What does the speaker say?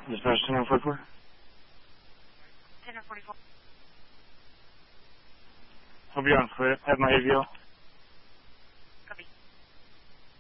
Dispatch 1044. 1044. Hope you're on foot. I have my AVL.